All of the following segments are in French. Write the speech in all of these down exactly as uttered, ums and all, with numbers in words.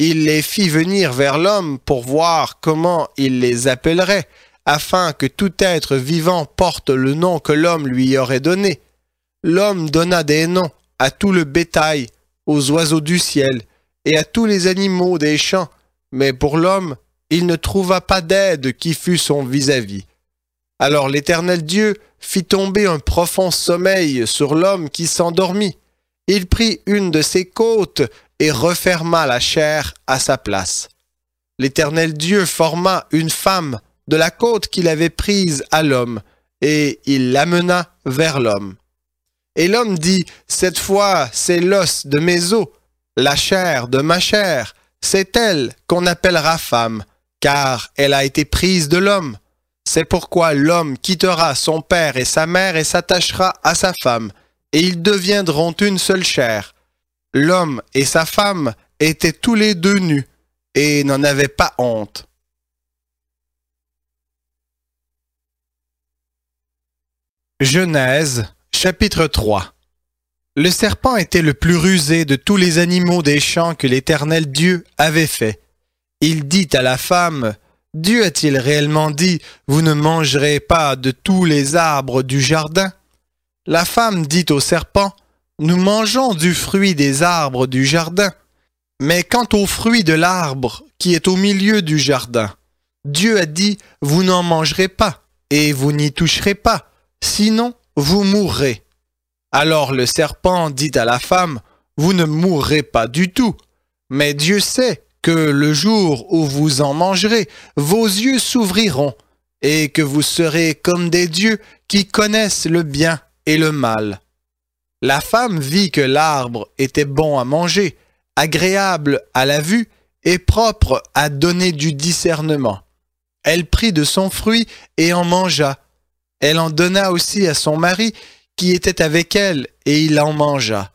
il les fit venir vers l'homme pour voir comment il les appellerait, afin que tout être vivant porte le nom que l'homme lui aurait donné. L'homme donna des noms à tout le bétail, aux oiseaux du ciel et à tous les animaux des champs, mais pour l'homme, il ne trouva pas d'aide qui fût son vis-à-vis. Alors l'Éternel Dieu fit tomber un profond sommeil sur l'homme qui s'endormit. Il prit une de ses côtes et referma la chair à sa place. L'Éternel Dieu forma une femme de la côte qu'il avait prise à l'homme, et il l'amena vers l'homme. Et l'homme dit, « Cette fois, c'est l'os de mes os, la chair de ma chair, c'est elle qu'on appellera femme, car elle a été prise de l'homme. C'est pourquoi l'homme quittera son père et sa mère et s'attachera à sa femme, et ils deviendront une seule chair. » L'homme et sa femme étaient tous les deux nus, et n'en avaient pas honte. Genèse, chapitre trois. Le serpent était le plus rusé de tous les animaux des champs que l'Éternel Dieu avait fait. Il dit à la femme, « Dieu a-t-il réellement dit, vous ne mangerez pas de tous les arbres du jardin ?» La femme dit au serpent, « Nous mangeons du fruit des arbres du jardin. Mais quant au fruit de l'arbre qui est au milieu du jardin, Dieu a dit, vous n'en mangerez pas, et vous n'y toucherez pas, sinon vous mourrez. » Alors le serpent dit à la femme, « Vous ne mourrez pas du tout, mais Dieu sait que le jour où vous en mangerez, vos yeux s'ouvriront, et que vous serez comme des dieux qui connaissent le bien et le mal. » La femme vit que l'arbre était bon à manger, agréable à la vue et propre à donner du discernement. Elle prit de son fruit et en mangea. Elle en donna aussi à son mari qui était avec elle, et il en mangea.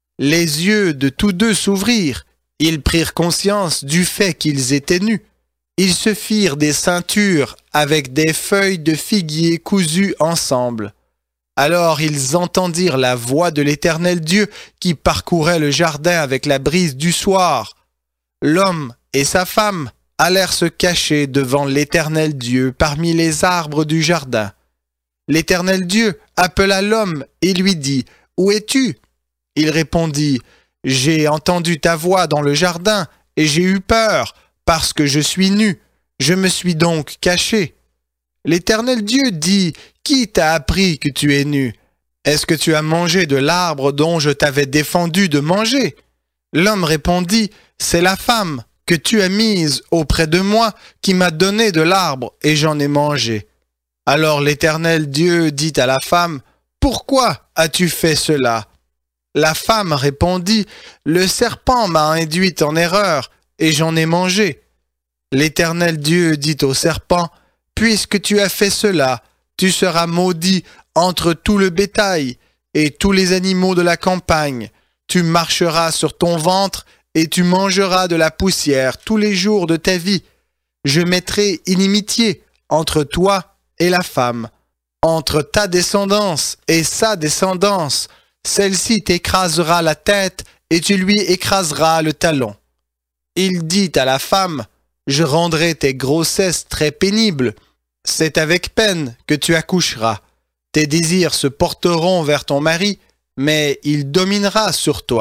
Les yeux de tous deux s'ouvrirent. Ils prirent conscience du fait qu'ils étaient nus. Ils se firent des ceintures avec des feuilles de figuier cousues ensemble. Alors ils entendirent la voix de l'Éternel Dieu qui parcourait le jardin avec la brise du soir. L'homme et sa femme allèrent se cacher devant l'Éternel Dieu parmi les arbres du jardin. L'Éternel Dieu appela l'homme et lui dit, « Où es-tu » Il répondit, « J'ai entendu ta voix dans le jardin et j'ai eu peur parce que je suis nu. Je me suis donc caché. » L'Éternel Dieu dit, « Qui t'a appris que tu es nu? Est-ce que tu as mangé de l'arbre dont je t'avais défendu de manger ?» L'homme répondit, « C'est la femme que tu as mise auprès de moi qui m'a donné de l'arbre et j'en ai mangé. » Alors l'Éternel Dieu dit à la femme, « Pourquoi as-tu fait cela ?» La femme répondit, « Le serpent m'a induite en erreur et j'en ai mangé. » L'Éternel Dieu dit au serpent, « Puisque tu as fait cela, tu seras maudit entre tout le bétail et tous les animaux de la campagne. Tu marcheras sur ton ventre et tu mangeras de la poussière tous les jours de ta vie. Je mettrai inimitié entre toi et la femme, entre ta descendance et sa descendance. Celle-ci t'écrasera la tête et tu lui écraseras le talon. » Il dit à la femme, « Je rendrai tes grossesses très pénibles. C'est avec peine que tu accoucheras. Tes désirs se porteront vers ton mari, mais il dominera sur toi. »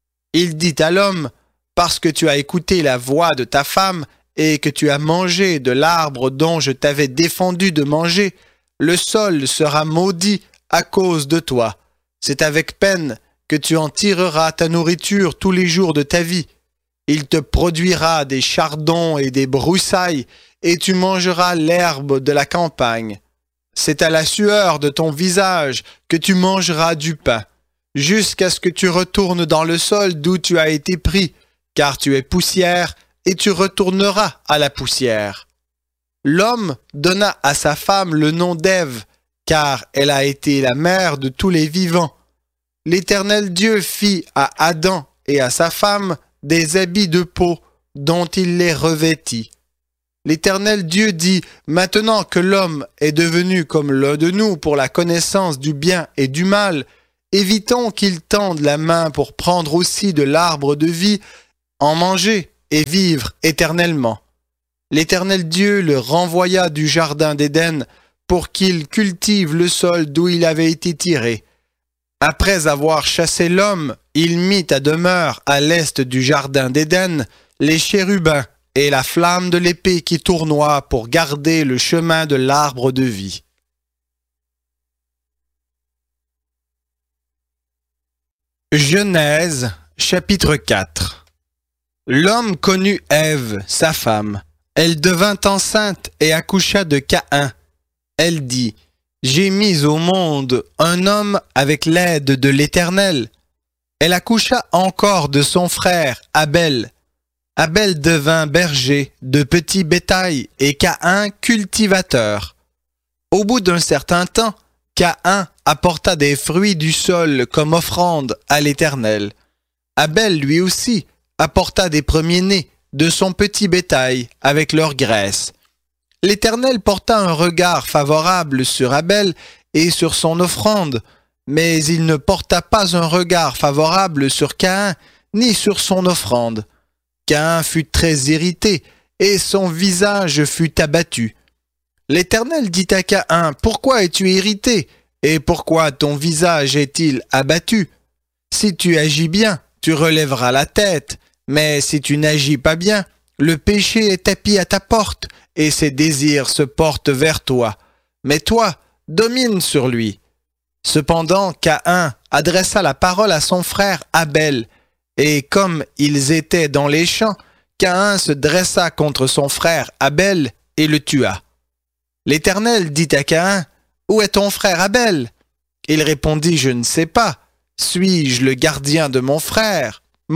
Il dit à l'homme, « Parce que tu as écouté la voix de ta femme et que tu as mangé de l'arbre dont je t'avais défendu de manger, le sol sera maudit à cause de toi. C'est avec peine que tu en tireras ta nourriture tous les jours de ta vie. Il te produira des chardons et des broussailles, et tu mangeras l'herbe de la campagne. C'est à la sueur de ton visage que tu mangeras du pain, jusqu'à ce que tu retournes dans le sol d'où tu as été pris, car tu es poussière, et tu retourneras à la poussière. » L'homme donna à sa femme le nom d'Ève, car elle a été la mère de tous les vivants. L'Éternel Dieu fit à Adam et à sa femme des habits de peau dont il les revêtit. L'Éternel Dieu dit, « Maintenant que l'homme est devenu comme l'un de nous pour la connaissance du bien et du mal, évitons qu'il tende la main pour prendre aussi de l'arbre de vie, en manger et vivre éternellement. L'Éternel Dieu le renvoya du jardin d'Éden pour qu'il cultive le sol d'où il avait été tiré. Après avoir chassé l'homme, il mit à demeure à l'est du jardin d'Éden les chérubins et la flamme de l'épée qui tournoie pour garder le chemin de l'arbre de vie. Genèse, chapitre quatre. L'homme connut Ève, sa femme. Elle devint enceinte et accoucha de Caïn. Elle dit, « J'ai mis au monde un homme avec l'aide de l'Éternel. » Elle accoucha encore de son frère Abel. Abel devint berger de petit bétail et Caïn cultivateur. Au bout d'un certain temps, Caïn apporta des fruits du sol comme offrande à l'Éternel. Abel lui aussi apporta des premiers-nés de son petit bétail avec leur graisse. L'Éternel porta un regard favorable sur Abel et sur son offrande, mais il ne porta pas un regard favorable sur Caïn ni sur son offrande. Caïn fut très irrité et son visage fut abattu. L'Éternel dit à Caïn, « Pourquoi es-tu irrité? Et pourquoi ton visage est-il abattu? Si tu agis bien, tu relèveras la tête, mais si tu n'agis pas bien, le péché est tapis à ta porte, et ses désirs se portent vers toi. Mais toi, domine sur lui. » Cependant, Caïn adressa la parole à son frère Abel, et comme ils étaient dans les champs, Caïn se dressa contre son frère Abel et le tua. L'Éternel dit à Caïn, « Où est ton frère Abel? » Il répondit, « Je ne sais pas. Suis-je le gardien de mon frère? Moi. »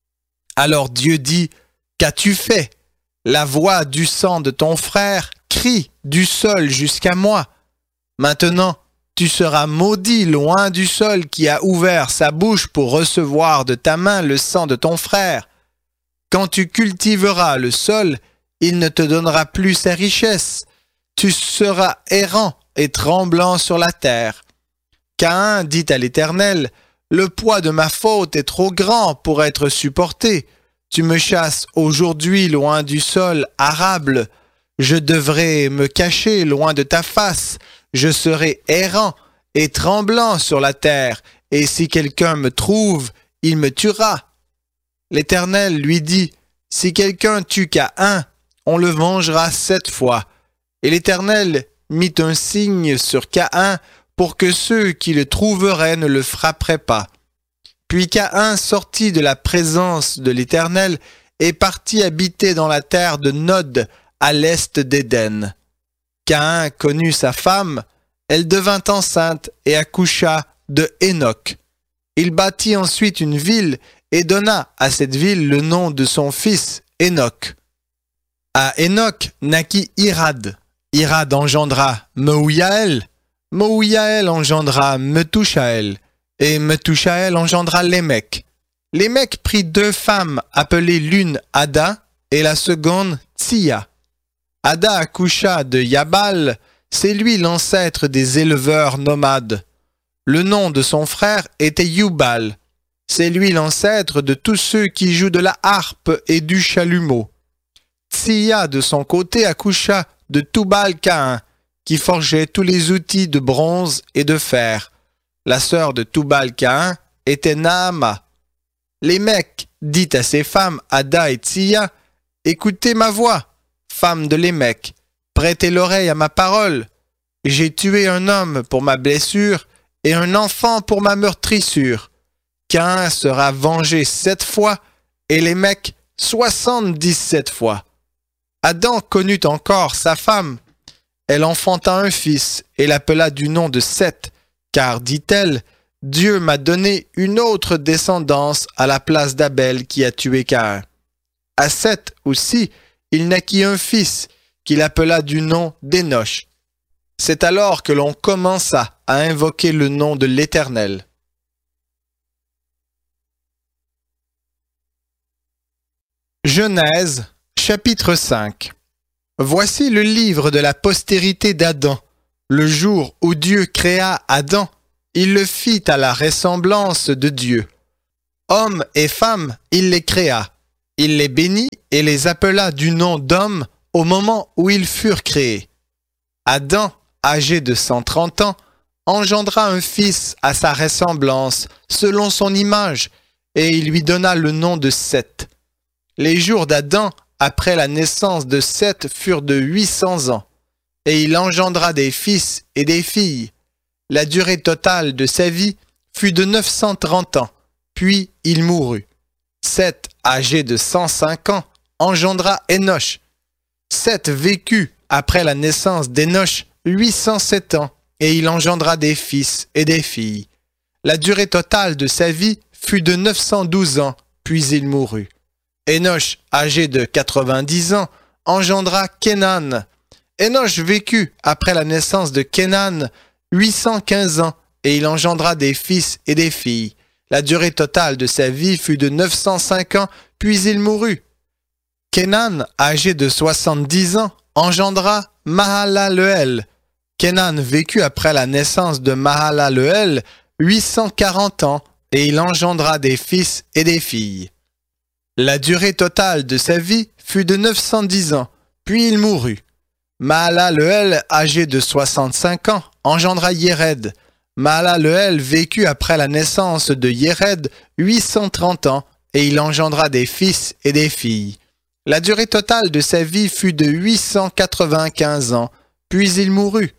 Alors Dieu dit, « Qu'as-tu fait? La voix du sang de ton frère crie du sol jusqu'à moi. Maintenant, tu seras maudit loin du sol qui a ouvert sa bouche pour recevoir de ta main le sang de ton frère. Quand tu cultiveras le sol, il ne te donnera plus sa richesse. Tu seras errant et tremblant sur la terre. » Caïn dit à l'Éternel, « Le poids de ma faute est trop grand pour être supporté. Tu me chasses aujourd'hui loin du sol arable. Je devrais me cacher loin de ta face. Je serai errant et tremblant sur la terre, et si quelqu'un me trouve, il me tuera. » L'Éternel lui dit, « Si quelqu'un tue Caïn, on le vengera sept fois. » Et l'Éternel mit un signe sur Caïn pour que ceux qui le trouveraient ne le frapperaient pas. Puis Caïn sortit de la présence de l'Éternel et partit habiter dans la terre de Nod, à l'est d'Éden. Caïn connut sa femme, elle devint enceinte et accoucha de Hénoc. Il bâtit ensuite une ville et donna à cette ville le nom de son fils Hénoc. À Hénoc naquit Irad. Irad engendra Mehujaël. Mehujaël engendra Methushaël. Et Methushaël engendra Lémec. Lémec prit deux femmes appelées l'une Ada et la seconde Tsilla. Ada accoucha de Yabal, c'est lui l'ancêtre des éleveurs nomades. Le nom de son frère était Yubal. C'est lui l'ancêtre de tous ceux qui jouent de la harpe et du chalumeau. Tsilla, de son côté, accoucha de Tubal-Caïn, qui forgeait tous les outils de bronze et de fer. La sœur de Tubal-Caïn était Naama. Lémec dit à ses femmes Ada et Tsilla, « Écoutez ma voix, femmes de Lémec, prêtez l'oreille à ma parole. J'ai tué un homme pour ma blessure et un enfant pour ma meurtrissure. Caïn sera vengé sept fois et Lémec soixante-dix-sept fois. » Adam connut encore sa femme. Elle enfanta un fils et l'appela du nom de Seth, car, dit-elle, « Dieu m'a donné une autre descendance à la place d'Abel qui a tué Caïn. » À Seth aussi, il naquit un fils qu'il appela du nom d'Énoch. C'est alors que l'on commença à invoquer le nom de l'Éternel. Genèse, chapitre cinq. Voici le livre de la postérité d'Adam. Le jour où Dieu créa Adam, il le fit à la ressemblance de Dieu. Hommes et femmes, il les créa. Il les bénit et les appela du nom d'hommes au moment où ils furent créés. Adam, âgé de cent trente ans, engendra un fils à sa ressemblance, selon son image, et il lui donna le nom de Seth. Les jours d'Adam, après la naissance de Seth, furent de huit cents ans, et il engendra des fils et des filles. La durée totale de sa vie fut de neuf cent trente ans, puis il mourut. Seth, âgé de cent cinq ans, engendra Énoch. Seth vécut, après la naissance d'Énoch, huit cent sept ans, et il engendra des fils et des filles. La durée totale de sa vie fut de neuf cent douze ans, puis il mourut. Énoch, âgé de quatre-vingt-dix ans, engendra Kénan. Énoch vécut, après la naissance de Kénan, huit cent quinze ans, et il engendra des fils et des filles. La durée totale de sa vie fut de neuf cent cinq ans, puis il mourut. Kénan, âgé de soixante-dix ans, engendra Mahalaleel. Kénan vécut après la naissance de Mahalaleel huit cent quarante ans, et il engendra des fils et des filles. La durée totale de sa vie fut de neuf cent dix ans, puis il mourut. Mahalaleel, âgé de soixante-cinq ans, engendra Yéred. Mahalaleel vécut après la naissance de Yéred huit cent trente ans, et il engendra des fils et des filles. La durée totale de sa vie fut de huit cent quatre-vingt-quinze ans, puis il mourut.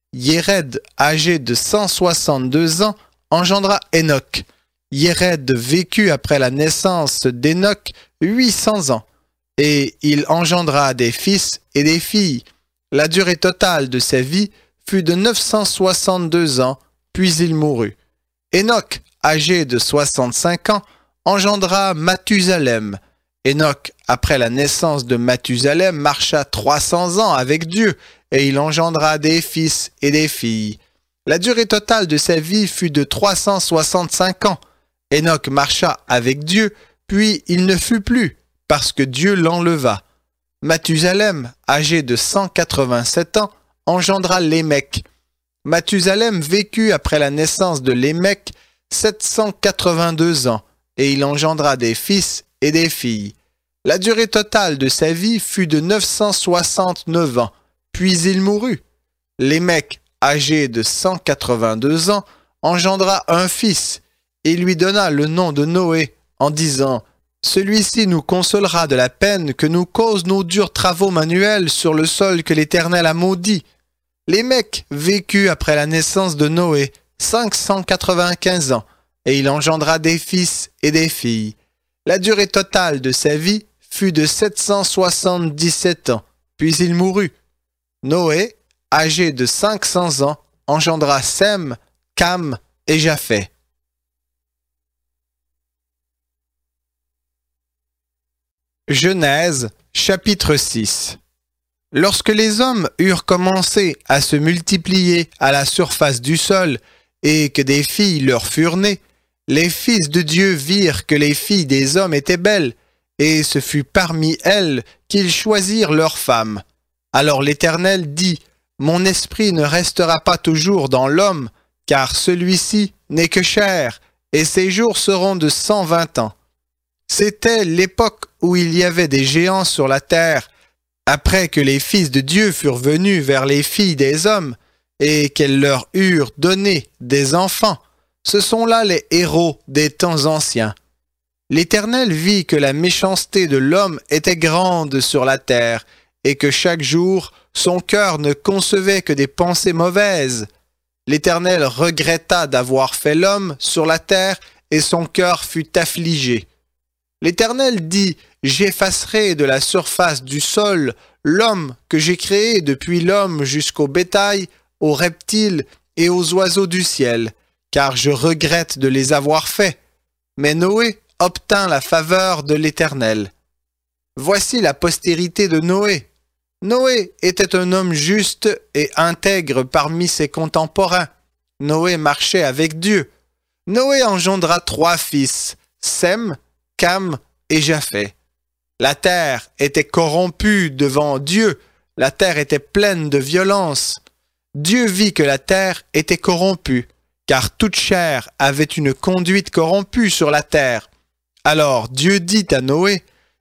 Yéred, âgé de cent soixante-deux ans, engendra Enoch. Yéred vécut après la naissance d'Enoch huit cents ans, et il engendra des fils et des filles. La durée totale de sa vie fut de neuf cent soixante-deux ans, puis il mourut. Enoch, âgé de soixante-cinq ans, engendra Mathusalem. Enoch, après la naissance de Mathusalem, marcha trois cents ans avec Dieu, et il engendra des fils et des filles. La durée totale de sa vie fut de trois cent soixante-cinq ans. Enoch marcha avec Dieu, puis il ne fut plus, parce que Dieu l'enleva. Mathusalem, âgé de cent quatre-vingt-sept ans, engendra Lémec. Mathusalem vécut après la naissance de Lémec sept cent quatre-vingt-deux ans, et il engendra des fils et des filles. La durée totale de sa vie fut de neuf cent soixante-neuf ans, puis il mourut. Lémec, âgé de cent quatre-vingt-deux ans, engendra un fils, et lui donna le nom de Noé, en disant « Celui-ci nous consolera de la peine que nous causent nos durs travaux manuels sur le sol que l'Éternel a maudit. » Lémec vécut après la naissance de Noé cinq cent quatre-vingt-quinze ans, et il engendra des fils et des filles. La durée totale de sa vie fut de sept cent soixante-dix-sept ans, puis il mourut. Noé, âgé de cinq cents ans, engendra Sem, Cam et Japheth. Genèse, chapitre six. Lorsque les hommes eurent commencé à se multiplier à la surface du sol, et que des filles leur furent nées, les fils de Dieu virent que les filles des hommes étaient belles, et ce fut parmi elles qu'ils choisirent leurs femmes. Alors l'Éternel dit, « Mon esprit ne restera pas toujours dans l'homme, car celui-ci n'est que chair, et ses jours seront de cent vingt ans. » C'était l'époque où il y avait des géants sur la terre, après que les fils de Dieu furent venus vers les filles des hommes, et qu'elles leur eurent donné des enfants. Ce sont là les héros des temps anciens. L'Éternel vit que la méchanceté de l'homme était grande sur la terre, et que chaque jour, son cœur ne concevait que des pensées mauvaises. L'Éternel regretta d'avoir fait l'homme sur la terre, et son cœur fut affligé. L'Éternel dit, « J'effacerai de la surface du sol l'homme que j'ai créé depuis l'homme jusqu'au bétail, aux reptiles et aux oiseaux du ciel, car je regrette de les avoir faits. » Mais Noé obtint la faveur de l'Éternel. Voici la postérité de Noé. Noé était un homme juste et intègre parmi ses contemporains. Noé marchait avec Dieu. Noé engendra trois fils, Sem, Cam et Japheth. La terre était corrompue devant Dieu, la terre était pleine de violence. Dieu vit que la terre était corrompue, car toute chair avait une conduite corrompue sur la terre. Alors Dieu dit à Noé, «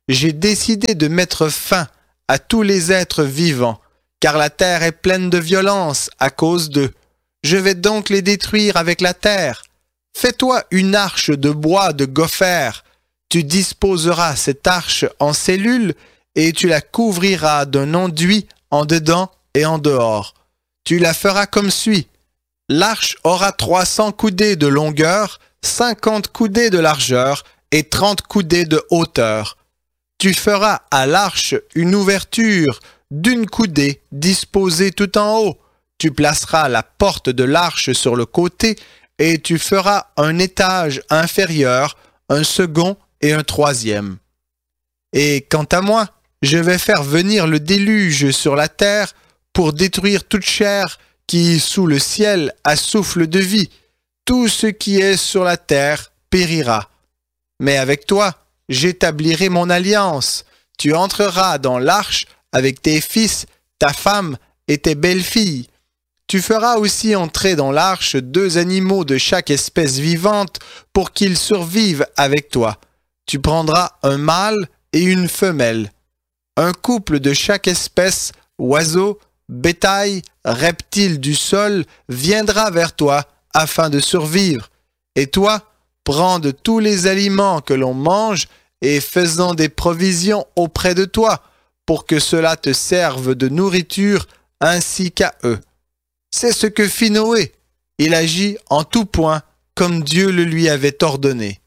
j'ai décidé de mettre fin à tous les êtres vivants, car la terre est pleine de violence à cause d'eux. Je vais donc les détruire avec la terre. Fais-toi une arche de bois de gopher. Tu disposeras cette arche en cellules et tu la couvriras d'un enduit en dedans et en dehors. Tu la feras comme suit. L'arche aura trois cents coudées de longueur, cinquante coudées de largeur et trente coudées de hauteur. Tu feras à l'arche une ouverture d'une coudée disposée tout en haut. Tu placeras la porte de l'arche sur le côté et tu feras un étage inférieur, un second et un troisième. Et quant à moi, je vais faire venir le déluge sur la terre pour détruire toute chair qui, sous le ciel, a souffle de vie. Tout ce qui est sur la terre périra. Mais avec toi, j'établirai mon alliance. Tu entreras dans l'arche avec tes fils, ta femme et tes belles-filles. Tu feras aussi entrer dans l'arche deux animaux de chaque espèce vivante pour qu'ils survivent avec toi. Tu prendras un mâle et une femelle. Un couple de chaque espèce, oiseau, bétail, reptile du sol, viendra vers toi afin de survivre. Et toi, prends de tous les aliments que l'on mange et faisant des provisions auprès de toi pour que cela te serve de nourriture ainsi qu'à eux. C'est ce que fit Noé. Il agit en tout point comme Dieu le lui avait ordonné.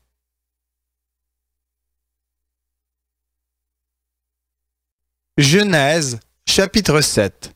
Genèse, chapitre sept.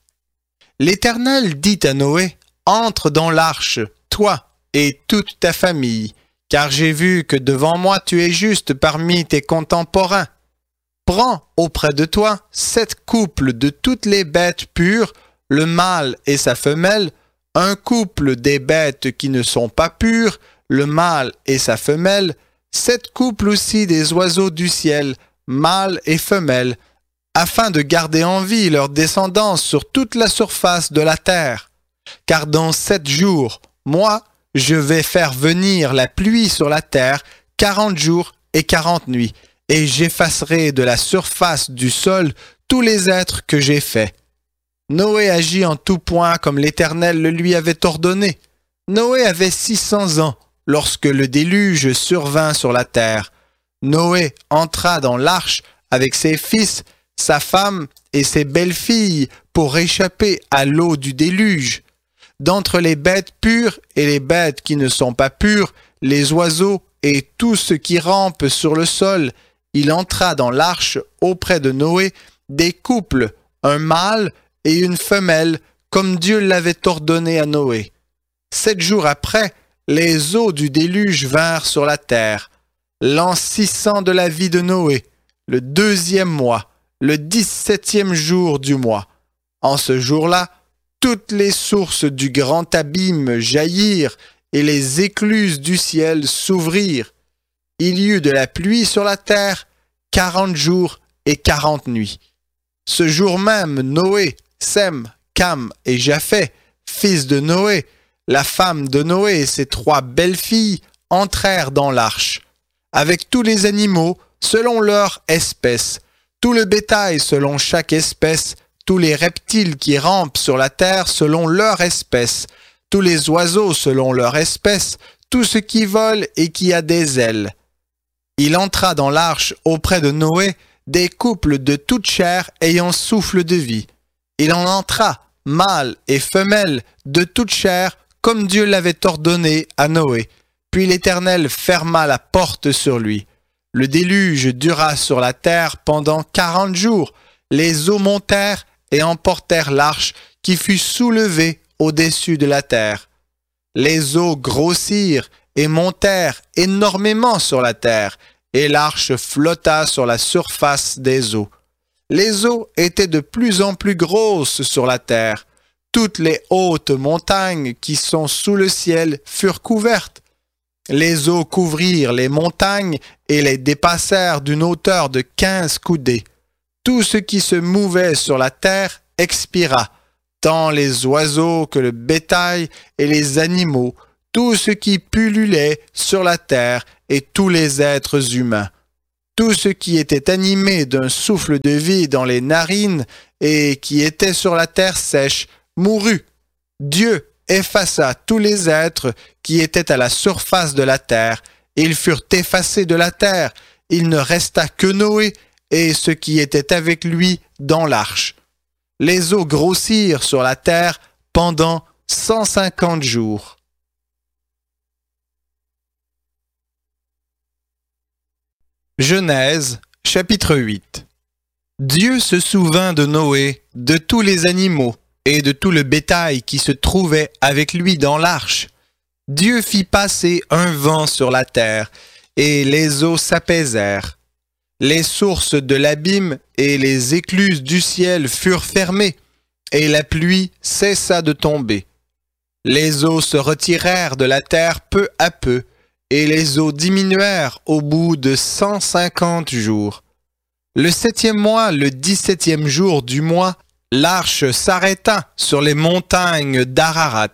L'Éternel dit à Noé, « Entre dans l'arche, toi et toute ta famille, car j'ai vu que devant moi tu es juste parmi tes contemporains. Prends auprès de toi sept couples de toutes les bêtes pures, le mâle et sa femelle, un couple des bêtes qui ne sont pas pures, le mâle et sa femelle, sept couples aussi des oiseaux du ciel, mâle et femelle, afin de garder en vie leur descendance sur toute la surface de la terre. Car dans sept jours, moi, je vais faire venir la pluie sur la terre quarante jours et quarante nuits, et j'effacerai de la surface du sol tous les êtres que j'ai faits. Noé agit en tout point comme l'Éternel le lui avait ordonné. Noé avait six cents ans lorsque le déluge survint sur la terre. Noé entra dans l'arche avec ses fils, sa femme et ses belles-filles pour échapper à l'eau du déluge. D'entre les bêtes pures et les bêtes qui ne sont pas pures, les oiseaux et tout ce qui rampe sur le sol, il entra dans l'arche auprès de Noé des couples, un mâle et une femelle, comme Dieu l'avait ordonné à Noé. Sept jours après, les eaux du déluge vinrent sur la terre. L'an six cents de la vie de Noé, le deuxième mois, le dix-septième jour du mois. En ce jour-là, toutes les sources du grand abîme jaillirent et les écluses du ciel s'ouvrirent. Il y eut de la pluie sur la terre quarante jours et quarante nuits. Ce jour même, Noé, Sem, Cam et Japheth, fils de Noé, la femme de Noé et ses trois belles-filles entrèrent dans l'arche, avec tous les animaux selon leur espèce, tout le bétail selon chaque espèce, tous les reptiles qui rampent sur la terre selon leur espèce, tous les oiseaux selon leur espèce, tout ce qui vole et qui a des ailes. Il entra dans l'arche auprès de Noé des couples de toute chair ayant souffle de vie. Il en entra, mâle et femelle, de toute chair, comme Dieu l'avait ordonné à Noé. Puis l'Éternel ferma la porte sur lui. Le déluge dura sur la terre pendant quarante jours. Les eaux montèrent et emportèrent l'arche qui fut soulevée au-dessus de la terre. Les eaux grossirent et montèrent énormément sur la terre, et l'arche flotta sur la surface des eaux. Les eaux étaient de plus en plus grosses sur la terre. Toutes les hautes montagnes qui sont sous le ciel furent couvertes. Les eaux couvrirent les montagnes et les dépassèrent d'une hauteur de quinze coudées. Tout ce qui se mouvait sur la terre expira, tant les oiseaux que le bétail et les animaux, tout ce qui pullulait sur la terre et tous les êtres humains. tout ce qui était animé d'un souffle de vie dans les narines et qui était sur la terre sèche mourut. Dieu effaça tous les êtres qui étaient à la surface de la terre. Ils furent effacés de la terre. Il ne resta que Noé et ceux qui étaient avec lui dans l'arche. Les eaux grossirent sur la terre pendant cent cinquante jours. Genèse, chapitre huit. Dieu se souvint de Noé, de tous les animaux et de tout le bétail qui se trouvait avec lui dans l'arche. Dieu fit passer un vent sur la terre, et les eaux s'apaisèrent. Les sources de l'abîme et les écluses du ciel furent fermées, et la pluie cessa de tomber. Les eaux se retirèrent de la terre peu à peu, et les eaux diminuèrent au bout de cent cinquante jours. Le septième mois, le dix-septième jour du mois, l'arche s'arrêta sur les montagnes d'Ararat.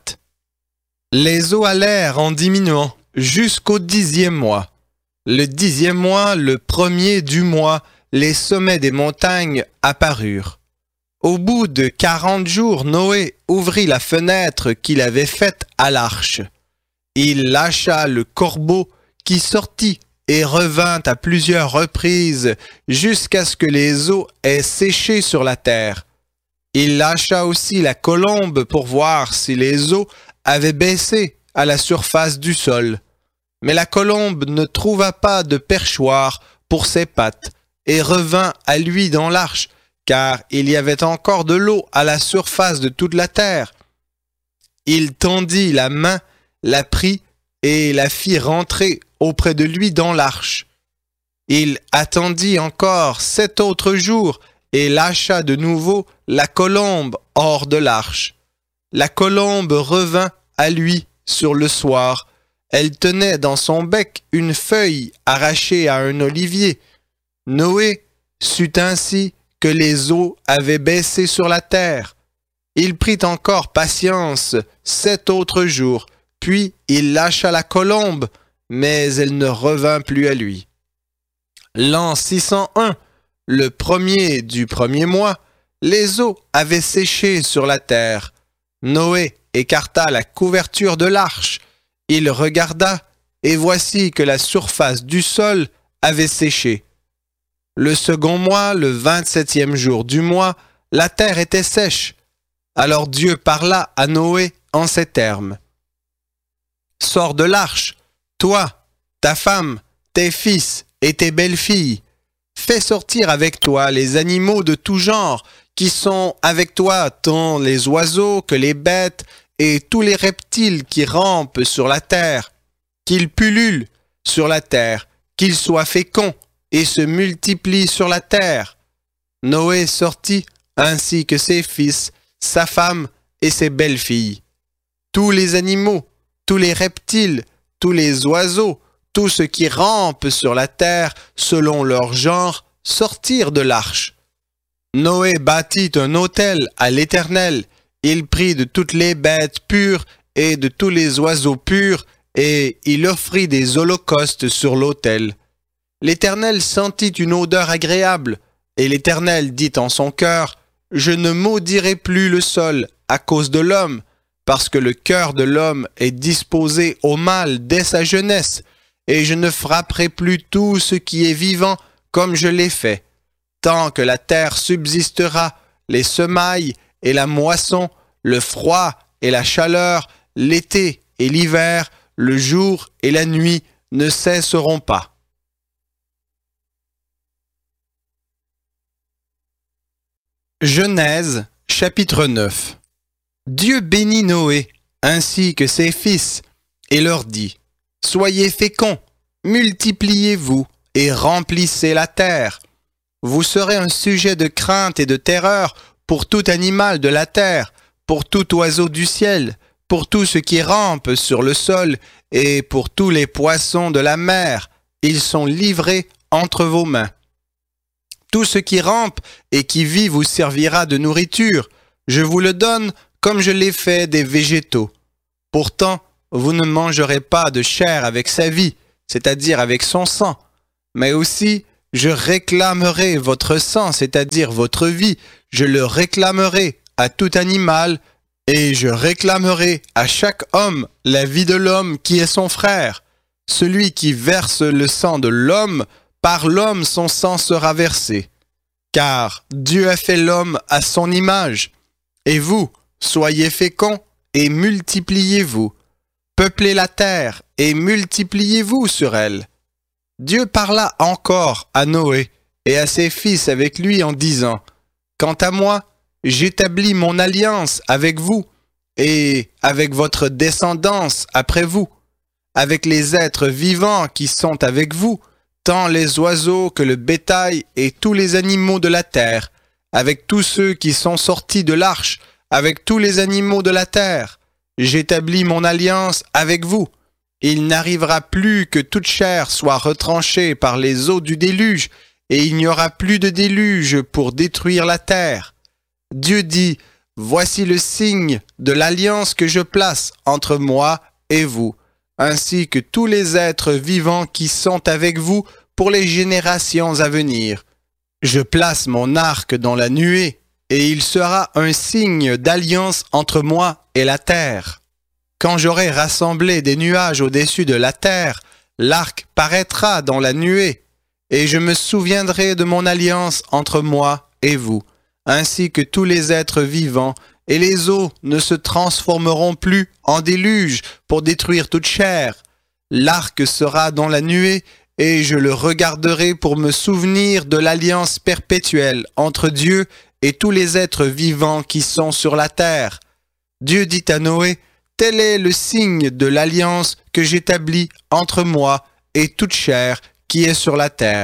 Les eaux allèrent en diminuant jusqu'au dixième mois. Le dixième mois, le premier du mois, les sommets des montagnes apparurent. Au bout de quarante jours, Noé ouvrit la fenêtre qu'il avait faite à l'arche. Il lâcha le corbeau qui sortit et revint à plusieurs reprises jusqu'à ce que les eaux aient séché sur la terre. Il lâcha aussi la colombe pour voir si les eaux avaient baissé à la surface du sol. Mais la colombe ne trouva pas de perchoir pour ses pattes et revint à lui dans l'arche, car il y avait encore de l'eau à la surface de toute la terre. Il tendit la main, la prit et la fit rentrer auprès de lui dans l'arche. Il attendit encore sept autres jours et lâcha de nouveau la colombe hors de l'arche. La colombe revint à lui sur le soir. Elle tenait dans son bec une feuille arrachée à un olivier. Noé sut ainsi que les eaux avaient baissé sur la terre. Il prit encore patience sept autres jours, puis il lâcha la colombe, mais elle ne revint plus à lui. L'an six cent un, le premier du premier mois, les eaux avaient séché sur la terre. Noé écarta la couverture de l'arche. Il regarda, et voici que la surface du sol avait séché. Le second mois, le vingt-septième jour du mois, la terre était sèche. Alors Dieu parla à Noé en ces termes. « Sors de l'arche, toi, ta femme, tes fils et tes belles-filles. Fais sortir avec toi les animaux de tout genre qui sont avec toi, tant les oiseaux que les bêtes et tous les reptiles qui rampent sur la terre, qu'ils pullulent sur la terre, qu'ils soient féconds et se multiplient sur la terre. » Noé sortit ainsi que ses fils, sa femme et ses belles-filles. Tous les animaux, tous les reptiles, tous les oiseaux, tout ce qui rampe sur la terre selon leur genre, sortirent de l'arche. Noé bâtit un autel à l'Éternel. Il prit de toutes les bêtes pures et de tous les oiseaux purs, et il offrit des holocaustes sur l'autel. L'Éternel sentit une odeur agréable, et l'Éternel dit en son cœur, « Je ne maudirai plus le sol à cause de l'homme, parce que le cœur de l'homme est disposé au mal dès sa jeunesse, et je ne frapperai plus tout ce qui est vivant comme je l'ai fait. Tant que la terre subsistera, les semailles et la moisson, le froid et la chaleur, l'été et l'hiver, le jour et la nuit ne cesseront pas. » Genèse, chapitre neuf. Dieu bénit Noé, ainsi que ses fils, et leur dit, « Soyez féconds, multipliez-vous et remplissez la terre. Vous serez un sujet de crainte et de terreur pour tout animal de la terre, pour tout oiseau du ciel, pour tout ce qui rampe sur le sol et pour tous les poissons de la mer. Ils sont livrés entre vos mains. Tout ce qui rampe et qui vit vous servira de nourriture. Je vous le donne comme je l'ai fait des végétaux. Pourtant, vous ne mangerez pas de chair avec sa vie, c'est-à-dire avec son sang, mais aussi Je réclamerai votre sang, c'est-à-dire votre vie, je le réclamerai à tout animal, et je réclamerai à chaque homme la vie de l'homme qui est son frère. Celui qui verse le sang de l'homme, par l'homme son sang sera versé. Car Dieu a fait l'homme à son image. Et vous, soyez féconds et multipliez-vous. Peuplez la terre et multipliez-vous sur elle. Dieu parla encore à Noé et à ses fils avec lui en disant, « Quant à moi, j'établis mon alliance avec vous et avec votre descendance après vous, avec les êtres vivants qui sont avec vous, tant les oiseaux que le bétail et tous les animaux de la terre, avec tous ceux qui sont sortis de l'arche, avec tous les animaux de la terre. J'établis mon alliance avec vous. Il n'arrivera plus que toute chair soit retranchée par les eaux du déluge, et il n'y aura plus de déluge pour détruire la terre. Dieu dit, « Voici le signe de l'alliance que je place entre moi et vous, ainsi que tous les êtres vivants qui sont avec vous pour les générations à venir. Je place mon arc dans la nuée, et il sera un signe d'alliance entre moi et la terre. Quand j'aurai rassemblé des nuages au-dessus de la terre, l'arc paraîtra dans la nuée, et je me souviendrai de mon alliance entre moi et vous, ainsi que tous les êtres vivants, et les eaux ne se transformeront plus en déluge pour détruire toute chair. L'arc sera dans la nuée, et je le regarderai pour me souvenir de l'alliance perpétuelle entre Dieu et tous les êtres vivants qui sont sur la terre. Dieu dit à Noé, « Tel est le signe de l'alliance que j'établis entre moi et toute chair qui est sur la terre. »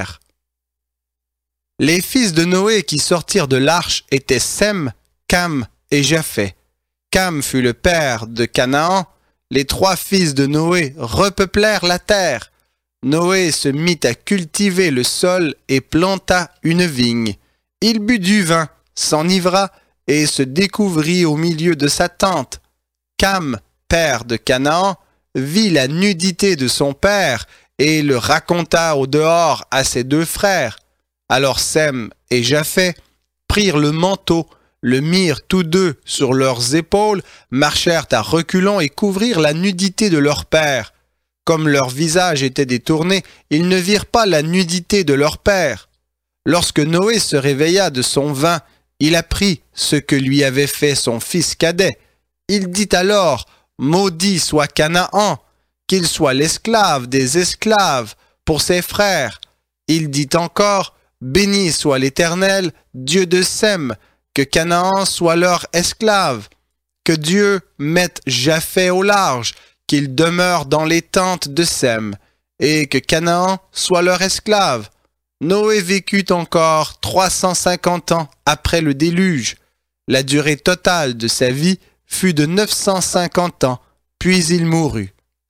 Les fils de Noé qui sortirent de l'arche étaient Sem, Cam et Japheth. Cam fut le père de Canaan. Les trois fils de Noé repeuplèrent la terre. Noé se mit à cultiver le sol et planta une vigne. Il but du vin, s'enivra et se découvrit au milieu de sa tente. Cam, père de Canaan, vit la nudité de son père et le raconta au dehors à ses deux frères. Alors Sem et Japheth prirent le manteau, le mirent tous deux sur leurs épaules, marchèrent à reculons et couvrirent la nudité de leur père. Comme leur visage était détourné, ils ne virent pas la nudité de leur père. Lorsque Noé se réveilla de son vin, il apprit ce que lui avait fait son fils cadet. Il dit alors, « Maudit soit Canaan, qu'il soit l'esclave des esclaves pour ses frères. » Il dit encore, « Béni soit l'Éternel, Dieu de Sem, que Canaan soit leur esclave. Que Dieu mette Japheth au large, qu'il demeure dans les tentes de Sem, et que Canaan soit leur esclave. » Noé vécut encore trois cent cinquante ans après le déluge. La durée totale de sa vie fut de neuf cent cinquante ans, puis il mourut.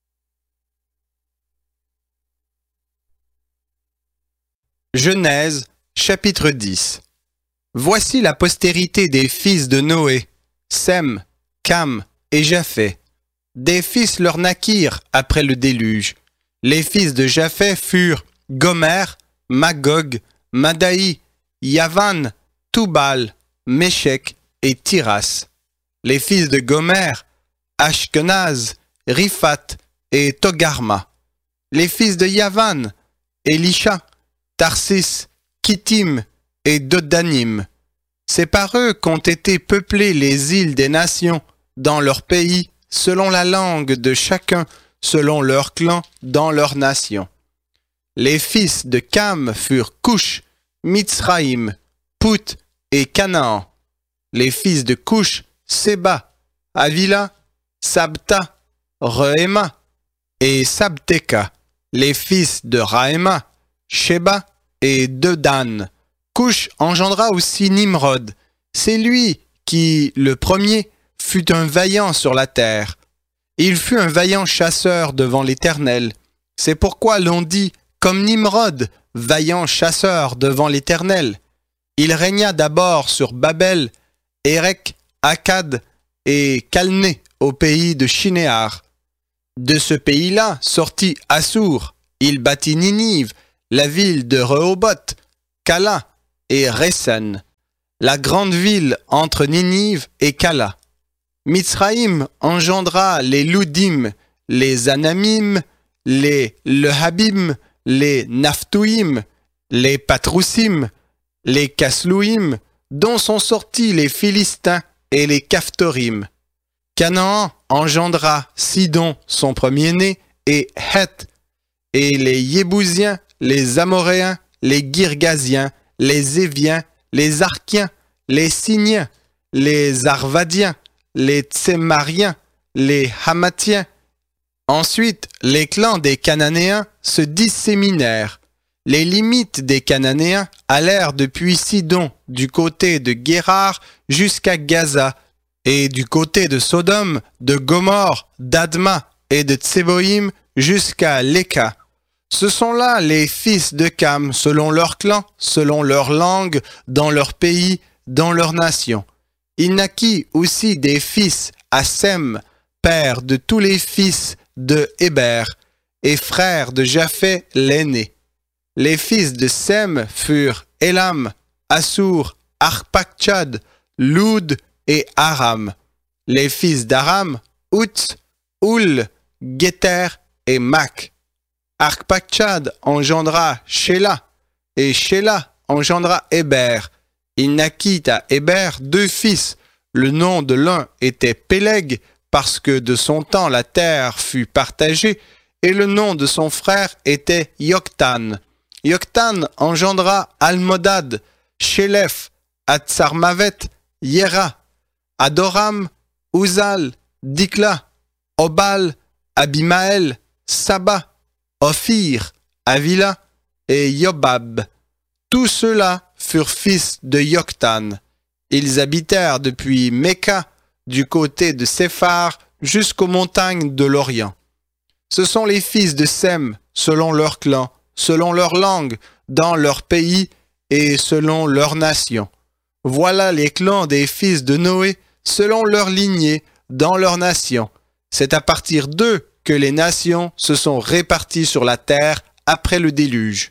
Genèse, chapitre dix. Voici la postérité des fils de Noé, Sem, Cam et Japheth. Des fils leur naquirent après le déluge. Les fils de Japheth furent Gomer, Magog, Madaï, Yavan, Toubal, Méchec et Tiras. Les fils de Gomer, Ashkenaz, Riphat et Togarma. Les fils de Yavan, Elisha, Tarsis, Kittim et Dodanim. C'est par eux qu'ont été peuplées les îles des nations dans leur pays, selon la langue de chacun, selon leur clan dans leur nation. Les fils de Cam furent Cush, Mitzraïm, Put et Canaan. Les fils de Cush, Séba, Havila, Sabta, Rehéma et Sabteka. Les fils de Rahéma, Sheba et Dedan. Cush engendra aussi Nimrod. C'est lui qui, le premier, fut un vaillant sur la terre. Il fut un vaillant chasseur devant l'Éternel. C'est pourquoi l'on dit, comme Nimrod, vaillant chasseur devant l'Éternel. Il régna d'abord sur Babel, Érec, Akkad et Calné au pays de Shinéar. De ce pays-là sortit Assur. Il bâtit Ninive, la ville de Rehoboth, Cala et Résen, la grande ville entre Ninive et Cala. Mitzraïm engendra les Loudim, les Anamim, les Lehabim, les Naphtuim, les Patroussim, les Kaslouim, dont sont sortis les Philistins et les Caphtorim. Canaan engendra Sidon, son premier-né, et Heth, et les Yébousiens, les Amoréens, les Girgasiens, les Éviens, les Arkiens, les Siniens, les Arvadiens, les Tsémariens, les Hamatiens. Ensuite, les clans des Cananéens se disséminèrent. Les limites des Cananéens allèrent depuis Sidon, du côté de Guérar, jusqu'à Gaza, et du côté de Sodome, de Gomorre, d'Adma et de Tseboïm jusqu'à Léka. Ce sont là les fils de Cam, selon leur clan, selon leur langue, dans leur pays, dans leur nation. Il naquit aussi des fils à Sem, père de tous les fils de Héber, et frère de Japheth l'aîné. Les fils de Sem furent Élam, Assur, Arpachshad, Loud et Aram. Les fils d'Aram, Utz, Oul, Guéter et Mac. Arpachshad engendra Shéla, et Shéla engendra Héber. Il naquit à Héber deux fils. Le nom de l'un était Péleg, parce que de son temps la terre fut partagée, et le nom de son frère était Yoktan. Yoktan engendra Almodad, Shélef, Atsarmavet, Yéra, Adoram, Uzal, Dikla, Obal, Abimaël, Saba, Ophir, Avila et Yobab. Tous ceux-là furent fils de Yoktan. Ils habitèrent depuis Méka, du côté de Séphar, jusqu'aux montagnes de l'Orient. Ce sont les fils de Sem, selon leur clan, selon leur langue, dans leur pays et selon leur nation. Voilà les clans des fils de Noé, selon leur lignée, dans leur nation. C'est à partir d'eux que les nations se sont réparties sur la terre après le déluge.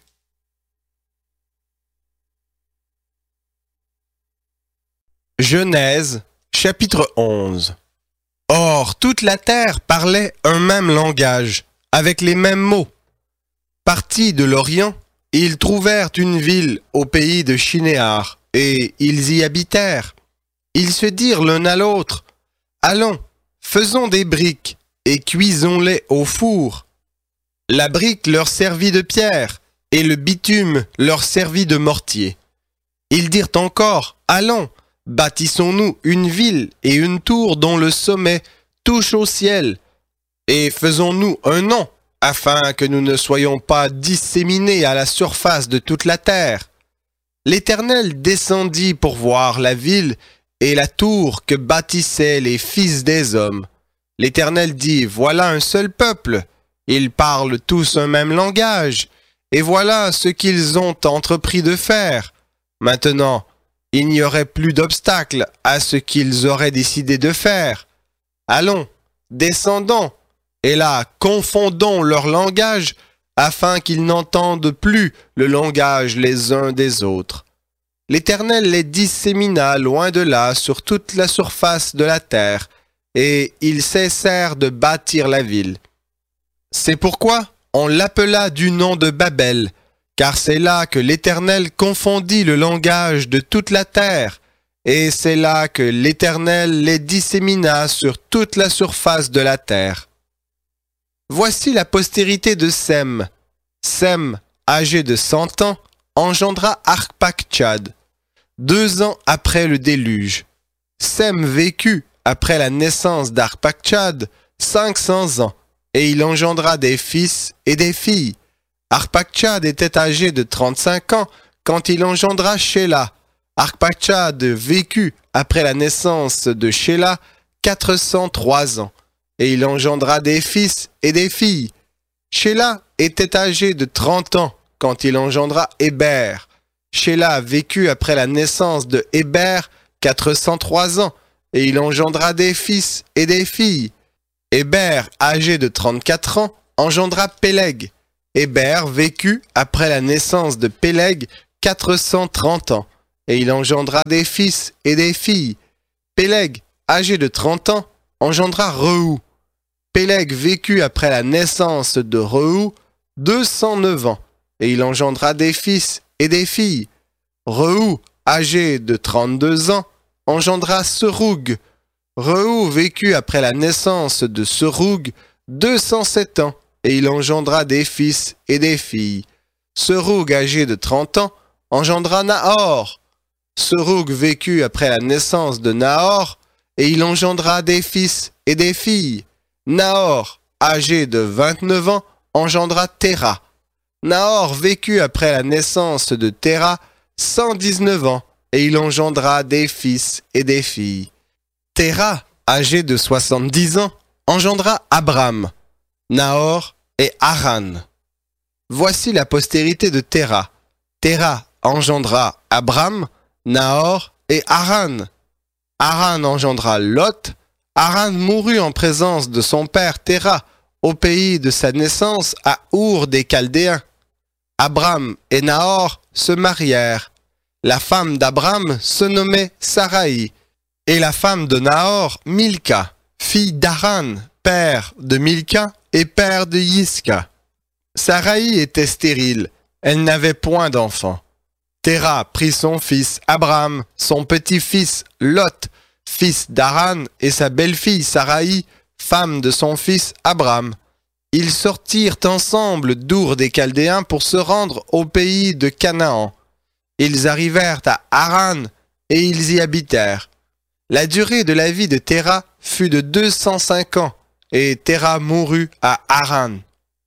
Genèse, chapitre onze. Or, toute la terre parlait un même langage, avec les mêmes mots. Partis de l'Orient, ils trouvèrent une ville au pays de Shinéar, et ils y habitèrent. Ils se dirent l'un à l'autre, « Allons, faisons des briques, et cuisons-les au four. » La brique leur servit de pierre, et le bitume leur servit de mortier. Ils dirent encore, « Allons, bâtissons-nous une ville et une tour dont le sommet touche au ciel, et faisons-nous un nom, afin que nous ne soyons pas disséminés à la surface de toute la terre. » L'Éternel descendit pour voir la ville et la tour que bâtissaient les fils des hommes. L'Éternel dit, « Voilà un seul peuple, ils parlent tous un même langage, et voilà ce qu'ils ont entrepris de faire. Maintenant, il n'y aurait plus d'obstacle à ce qu'ils auraient décidé de faire. Allons, descendons, et là, confondons leur langage, afin qu'ils n'entendent plus le langage les uns des autres. L'Éternel les dissémina loin de là sur toute la surface de la terre, et ils cessèrent de bâtir la ville. C'est pourquoi on l'appela du nom de Babel, car c'est là que l'Éternel confondit le langage de toute la terre, et c'est là que l'Éternel les dissémina sur toute la surface de la terre. Voici la postérité de Sem. Sem, âgé de cent ans, engendra Arpachshad, deux ans après le déluge. Sem vécut, après la naissance d'Arpachshad, cinq cents ans, et il engendra des fils et des filles. Arpachshad était âgé de trente-cinq ans quand il engendra Shéla. Arpachshad vécut, après la naissance de Shéla, quatre cent trois ans, et il engendra des fils et des filles. Shéla était âgé de trente ans quand il engendra Héber. Shéla vécut après la naissance de Héber quatre cent trois ans, et il engendra des fils et des filles. Héber, âgé de trente-quatre ans, engendra Péleg. Héber vécut après la naissance de Péleg quatre cent trente ans, et il engendra des fils et des filles. Péleg, âgé de trente ans, engendra Rehu. Péleg vécut après la naissance de Rehu deux cent neuf ans, et il engendra des fils et des filles. Rehu, âgé de trente-deux ans, engendra Serug. Rehu vécut après la naissance de Serug deux cent sept ans, et il engendra des fils et des filles. Serug, âgé de trente ans, engendra Nahor. Serug vécut après la naissance de Nahor, et il engendra des fils et des filles. Nahor, âgé de vingt-neuf ans, engendra Téra. Nahor vécut après la naissance de Téra cent dix-neuf ans, et il engendra des fils et des filles. Téra, âgé de soixante-dix ans, engendra Abram, Nahor et Haran. Voici la postérité de Téra. Téra engendra Abram, Nahor et Haran. Haran engendra Lot. Haran mourut en présence de son père Téra, au pays de sa naissance à Our des Chaldéens. Abram et Nahor se marièrent. La femme d'Abram se nommait Saraï, et la femme de Nahor, Milka, fille d'Haran, père de Milka et père de Yiska. Saraï était stérile, elle n'avait point d'enfant. Téra prit son fils Abram, son petit-fils Lot, fils d'Haran, et sa belle-fille Saraï, femme de son fils Abram. Ils sortirent ensemble d'Our des Chaldéens pour se rendre au pays de Canaan. Ils arrivèrent à Haran et ils y habitèrent. La durée de la vie de Téra fut de deux cent cinq ans, et Téra mourut à Haran.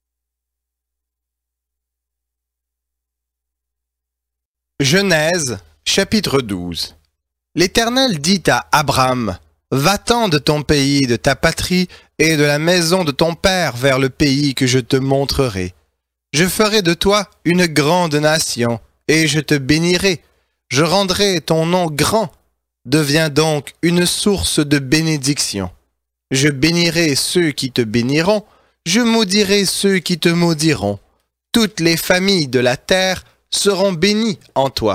Genèse, chapitre douze. L'Éternel dit à Abram, « Va-t'en de ton pays, de ta patrie et de la maison de ton père vers le pays que je te montrerai. Je ferai de toi une grande nation, et je te bénirai. Je rendrai ton nom grand. Deviens donc une source de bénédiction. Je bénirai ceux qui te béniront, je maudirai ceux qui te maudiront. Toutes les familles de la terre seront bénies en toi. »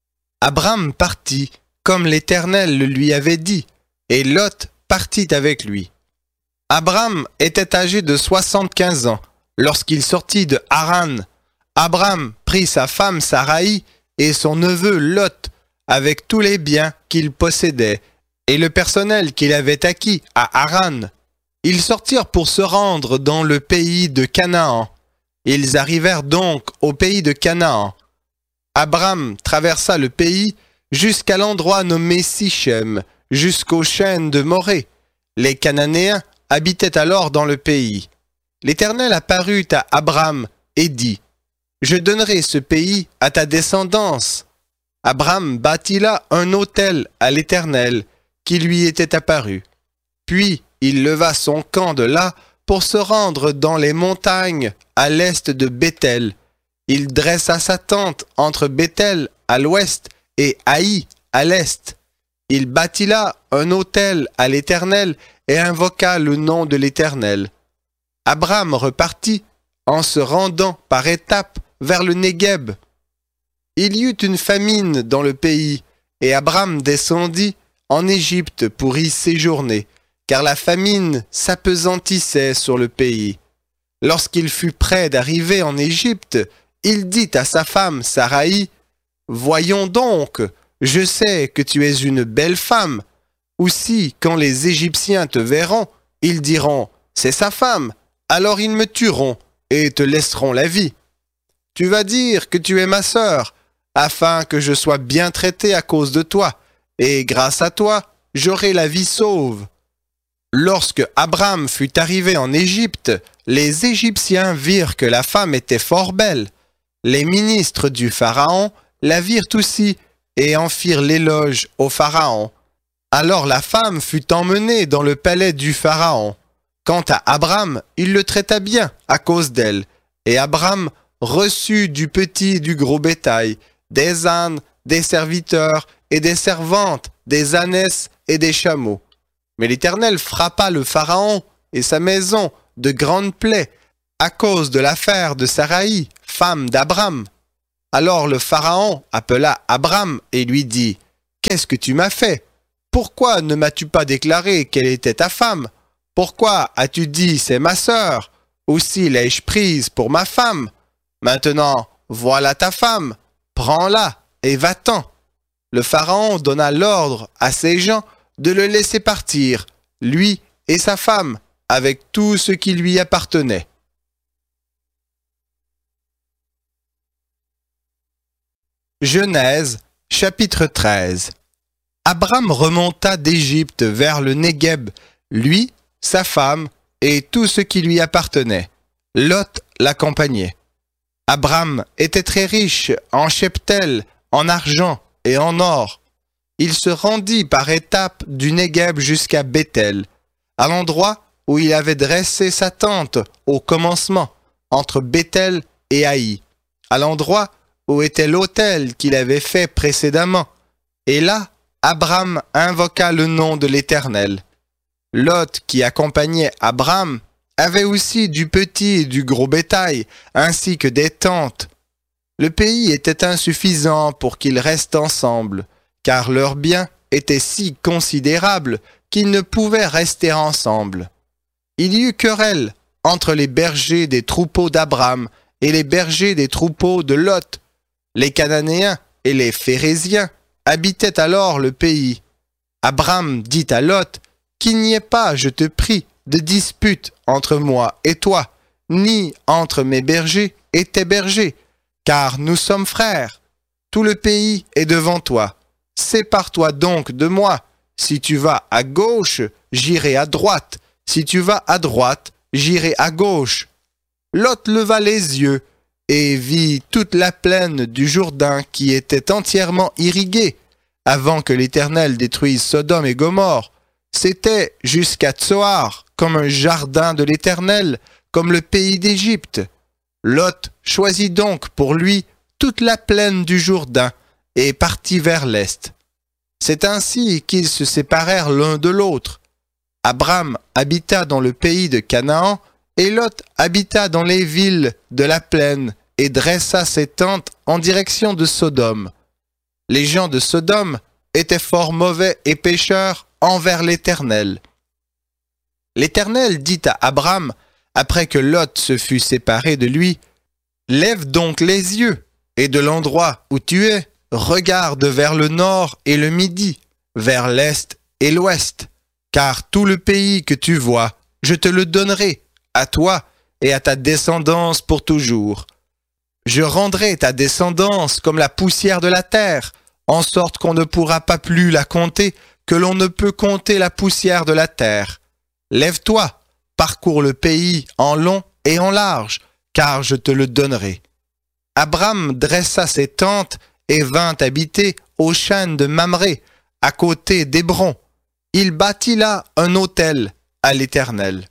Abram partit, comme l'Éternel le lui avait dit, et Lot partit avec lui. Abram était âgé de soixante-quinze ans lorsqu'il sortit de Haran. Abram prit sa femme Saraï et son neveu Lot avec tous les biens qu'il possédait et le personnel qu'il avait acquis à Haran. Ils sortirent pour se rendre dans le pays de Canaan. Ils arrivèrent donc au pays de Canaan. Abram traversa le pays jusqu'à l'endroit nommé Sichem, jusqu'aux chênes de Morée. Les Cananéens habitaient alors dans le pays. L'Éternel apparut à Abram et dit, « Je donnerai ce pays à ta descendance. » Abram bâtit là un autel à l'Éternel qui lui était apparu. Puis il leva son camp de là pour se rendre dans les montagnes à l'est de Béthel. Il dressa sa tente entre Béthel à l'ouest et Haï à l'est. Il bâtit là un autel à l'Éternel et invoqua le nom de l'Éternel. Abram repartit en se rendant par étapes vers le Négueb. Il y eut une famine dans le pays, et Abram descendit en Égypte pour y séjourner, car la famine s'apesantissait sur le pays. Lorsqu'il fut près d'arriver en Égypte, il dit à sa femme Saraï, « Voyons donc, je sais que tu es une belle femme. Aussi, quand les Égyptiens te verront, ils diront, « C'est sa femme », alors ils me tueront et te laisseront la vie. Tu vas dire que tu es ma sœur, afin que je sois bien traité à cause de toi, et grâce à toi, j'aurai la vie sauve. » Lorsque Abram fut arrivé en Égypte, les Égyptiens virent que la femme était fort belle. Les ministres du Pharaon la virent aussi et en firent l'éloge au Pharaon. Alors la femme fut emmenée dans le palais du Pharaon. Quant à Abram, il le traita bien à cause d'elle, et Abram reçut du petit et du gros bétail, des ânes, des serviteurs et des servantes, des ânesses et des chameaux. Mais l'Éternel frappa le Pharaon et sa maison de grandes plaies, à cause de l'affaire de Saraï, femme d'Abram. Alors le Pharaon appela Abram et lui dit, « Qu'est-ce que tu m'as fait? Pourquoi ne m'as-tu pas déclaré qu'elle était ta femme? Pourquoi as-tu dit, c'est ma sœur? Aussi l'ai-je prise pour ma femme? Maintenant, voilà ta femme, prends-la et va-t'en. » Le Pharaon donna l'ordre à ses gens de le laisser partir, lui et sa femme, avec tout ce qui lui appartenait. Genèse, chapitre treize. Abram remonta d'Égypte vers le Négueb, lui, sa femme et tout ce qui lui appartenait. Lot l'accompagnait. Abram était très riche en cheptel, en argent et en or. Il se rendit par étapes du Négueb jusqu'à Béthel, à l'endroit où il avait dressé sa tente au commencement, entre Béthel et Haï, à l'endroit où était l'autel qu'il avait fait précédemment. Et là, Abram invoqua le nom de l'Éternel. Lot, qui accompagnait Abram, avait aussi du petit et du gros bétail, ainsi que des tentes. Le pays était insuffisant pour qu'ils restent ensemble, car leurs biens étaient si considérables qu'ils ne pouvaient rester ensemble. Il y eut querelle entre les bergers des troupeaux d'Abram et les bergers des troupeaux de Lot. Les Cananéens et les Phéréziens habitaient alors le pays. Abram dit à Lot, « Qu'il n'y ait pas, je te prie, de dispute entre moi et toi, ni entre mes bergers et tes bergers, car nous sommes frères. Tout le pays est devant toi. Sépare-toi donc de moi. Si tu vas à gauche, j'irai à droite. Si tu vas à droite, j'irai à gauche. » Lot leva les yeux et vit toute la plaine du Jourdain qui était entièrement irriguée, avant que l'Éternel détruise Sodome et Gomorrhe. C'était jusqu'à Tsoar, comme un jardin de l'Éternel, comme le pays d'Égypte. Lot choisit donc pour lui toute la plaine du Jourdain et partit vers l'est. C'est ainsi qu'ils se séparèrent l'un de l'autre. Abram habita dans le pays de Canaan, et Lot habita dans les villes de la plaine et dressa ses tentes en direction de Sodome. Les gens de Sodome étaient fort mauvais et pécheurs envers l'Éternel. L'Éternel dit à Abram, après que Lot se fut séparé de lui, « Lève donc les yeux, et de l'endroit où tu es, regarde vers le nord et le midi, vers l'est et l'ouest, car tout le pays que tu vois, je te le donnerai, à toi et à ta descendance pour toujours. Je rendrai ta descendance comme la poussière de la terre, en sorte qu'on ne pourra pas plus la compter, que l'on ne peut compter la poussière de la terre. Lève-toi, parcours le pays en long et en large, car je te le donnerai. » Abram dressa ses tentes et vint habiter au chêne de Mamré, à côté d'Hébron. Il bâtit là un autel à l'Éternel.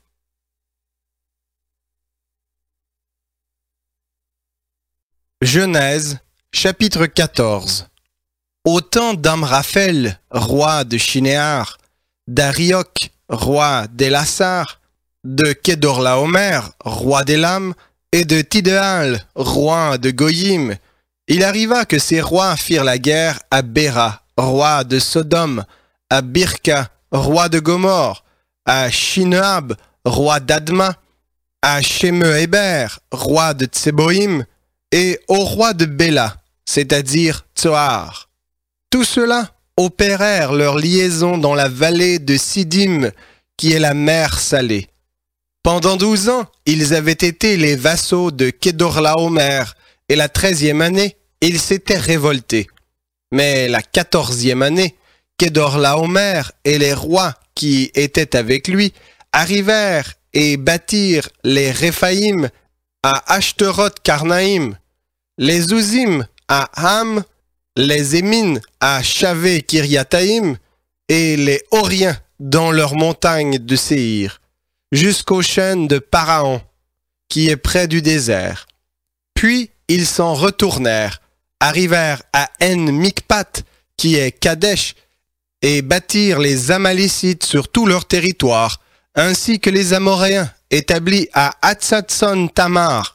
Genèse, chapitre quatorze. Au temps d'Amraphel, roi de Shinéar, d'Arioc, roi d'Élassar, de Kedorlaomer, roi d'Élam, et de Tidéal, roi de Goyim, il arriva que ces rois firent la guerre à Béra, roi de Sodome, à Birka, roi de Gomorrhe, à Shineab, roi d'Adma, à Shemehéber, roi de Tseboïm, et au roi de Béla, c'est-à-dire Tsoar. Tous ceux-là opérèrent leur liaison dans la vallée de Sidim, qui est la mer Salée. Pendant douze ans, ils avaient été les vassaux de Kedorlaomer, et la treizième année, ils s'étaient révoltés. Mais la quatorzième année, Kedorlaomer et les rois qui étaient avec lui arrivèrent et bâtirent les Réphaïm à Ashteroth-Karnaïm, les Ouzim à Ham, les Émines à Shavé-Kiriataïm et les Horiens dans leurs montagnes de Séhir, jusqu'aux chênes de Paraon, qui est près du désert. Puis ils s'en retournèrent, arrivèrent à En-Mikpat, qui est Kadesh, et bâtirent les Amalécites sur tout leur territoire, ainsi que les Amoréens établi à Hatzatson Tamar.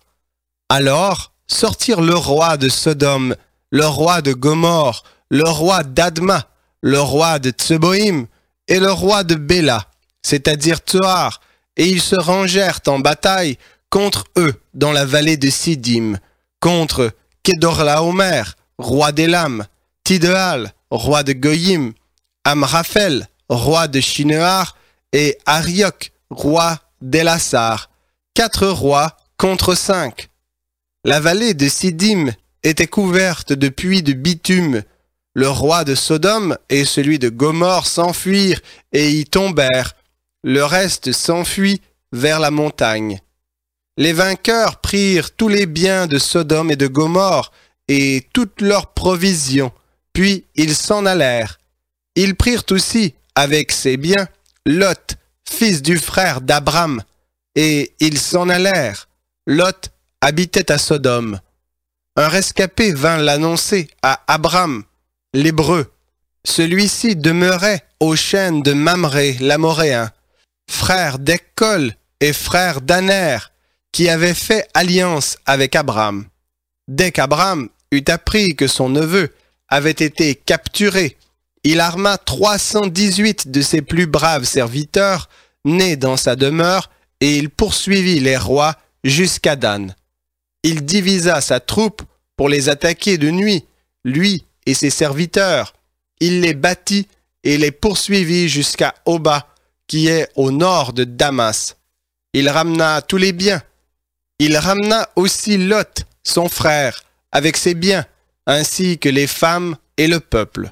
Alors sortirent le roi de Sodome, le roi de Gomorre, le roi d'Adma, le roi de Tseboïm et le roi de Béla, c'est-à-dire Tsoar, et ils se rangèrent en bataille contre eux dans la vallée de Sidim, contre Kedorlaomer, roi d'Élam, Tidéal, roi de Goyim, Amraphel, roi de Shinéar, et Ariok, roi d'Elassar, quatre rois contre cinq. La vallée de Sidim était couverte de puits de bitume. Le roi de Sodome et celui de Gomorre s'enfuirent et y tombèrent. Le reste s'enfuit vers la montagne. Les vainqueurs prirent tous les biens de Sodome et de Gomorre et toutes leurs provisions, puis ils s'en allèrent. Ils prirent aussi, avec ces biens, Lot, fils du frère d'Abram, et ils s'en allèrent. Lot habitait à Sodome. Un rescapé vint l'annoncer à Abram, l'Hébreu. Celui-ci demeurait aux chênes de Mamré, l'Amoréen, frère d'Eccol et frère d'Aner, qui avait fait alliance avec Abram. Dès qu'Abram eut appris que son neveu avait été capturé, il arma trois cent dix-huit de ses plus braves serviteurs, nés dans sa demeure, et il poursuivit les rois jusqu'à Dan. Il divisa sa troupe pour les attaquer de nuit, lui et ses serviteurs. Il les battit et les poursuivit jusqu'à Oba, qui est au nord de Damas. Il ramena tous les biens. Il ramena aussi Lot, son frère, avec ses biens, ainsi que les femmes et le peuple.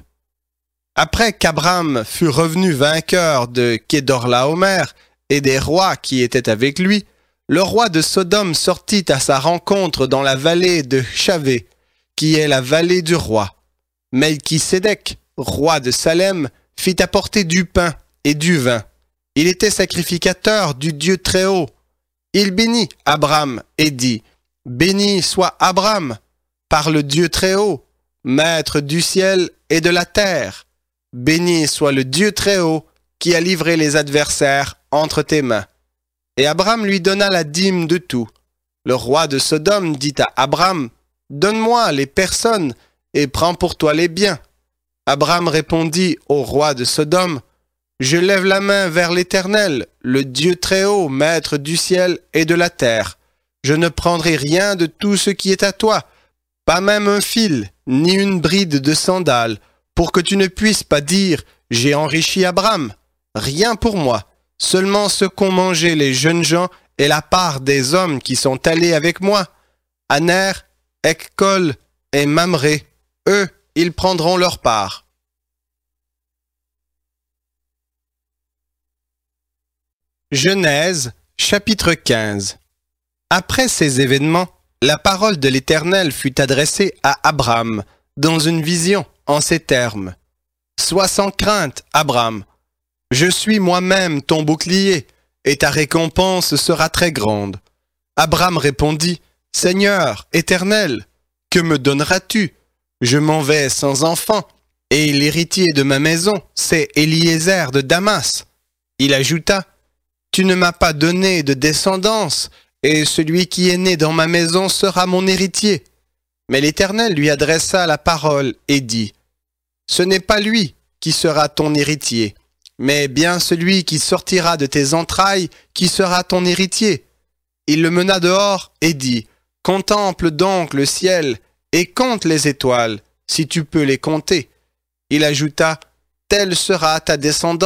Après qu'Abram fut revenu vainqueur de Kedorlaomer et des rois qui étaient avec lui, le roi de Sodome sortit à sa rencontre dans la vallée de Chavé, qui est la vallée du roi. Melchisédek, roi de Salem, fit apporter du pain et du vin. Il était sacrificateur du Dieu Très-Haut. Il bénit Abram et dit, « Béni soit Abram par le Dieu Très-Haut, maître du ciel et de la terre. Béni soit le Dieu Très-Haut qui a livré les adversaires entre tes mains. » Et Abram lui donna la dîme de tout. Le roi de Sodome dit à Abram, « Donne-moi les personnes et prends pour toi les biens. » Abram répondit au roi de Sodome, « Je lève la main vers l'Éternel, le Dieu Très-Haut, maître du ciel et de la terre. Je ne prendrai rien de tout ce qui est à toi, pas même un fil, ni une bride de sandales, pour que tu ne puisses pas dire, j'ai enrichi Abram. Rien pour moi, seulement ce qu'ont mangé les jeunes gens et la part des hommes qui sont allés avec moi. Aner, Eccol et Mamré, eux, ils prendront leur part. » Genèse, chapitre quinze. Après ces événements, la parole de l'Éternel fut adressée à Abram, dans une vision, en ces termes. « Sois sans crainte, Abram. Je suis moi-même ton bouclier, et ta récompense sera très grande. » Abram répondit, « Seigneur, Éternel, que me donneras-tu? Je m'en vais sans enfant, et l'héritier de ma maison, c'est Éliézer de Damas. » Il ajouta, « Tu ne m'as pas donné de descendance, et celui qui est né dans ma maison sera mon héritier. » Mais l'Éternel lui adressa la parole et dit, « Ce n'est pas lui qui sera ton héritier, mais bien celui qui sortira de tes entrailles qui sera ton héritier. » Il le mena dehors et dit, « Contemple donc le ciel et compte les étoiles, si tu peux les compter. » Il ajouta, « Telle sera ta descendance. »